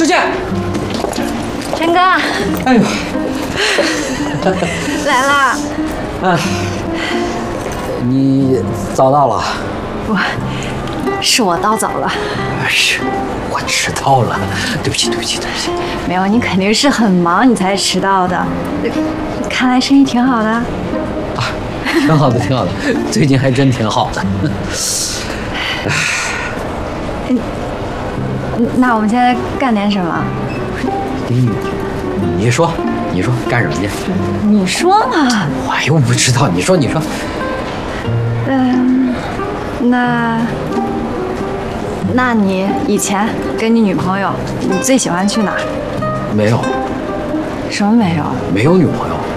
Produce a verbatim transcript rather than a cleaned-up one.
去！ 陈哥， 哎呦， 来啦！ 啊，你早到了。 不，是我到早了。 是，我迟到了，对不起，对不起，对不起。 没有，你肯定是很忙，你才迟到的。看来生意挺好的。啊， 挺好的，挺好的，最近还真挺好的。 那我们现在干点什么？ 你你说，你说干什么去？ 你说嘛。 我又不知道，你说，你说。 嗯，那那你以前跟你女朋友，你最喜欢去哪儿？ 没有。 什么没有？ 没有女朋友。